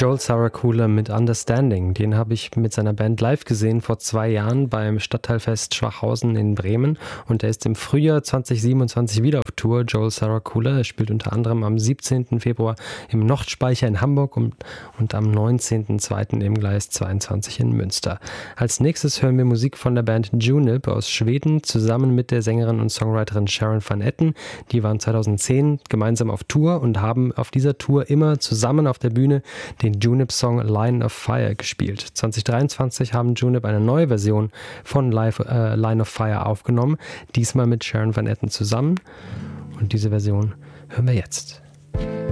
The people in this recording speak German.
Joel Saracula mit Understanding. Den habe ich mit seiner Band live gesehen vor 2 Jahren beim Stadtteilfest Schwachhausen in Bremen. Und er ist im Frühjahr 2027 wieder auf Tour. Joel Saracula. Er spielt unter anderem am 17. Februar im Nordspeicher in Hamburg und am 19.02. im Gleis 22 in Münster. Als nächstes hören wir Musik von der Band Junip aus Schweden zusammen mit der Sängerin und Songwriterin Sharon Van Etten. Die waren 2010 gemeinsam auf Tour und haben auf dieser Tour immer zusammen auf der Bühne den Junip-Song Line of Fire gespielt. 2023 haben Junip eine neue Version von Line of Fire aufgenommen, diesmal mit Sharon Van Etten zusammen. Und diese Version hören wir jetzt.